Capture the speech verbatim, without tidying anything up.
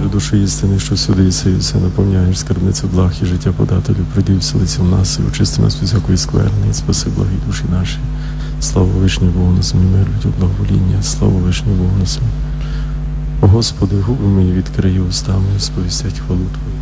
душу істини, що всюди і сею все наповняєш, скарбницю благ і життя подателю, прийди вселиться в нас і очисти нас від всякої скверни, і спаси благі душі наші. Слава вишню Богу на землі мир, від благовоління, слава вишню Богу на землі. О Господи, губи мої відкрию устами, сповістять хвалу Твою.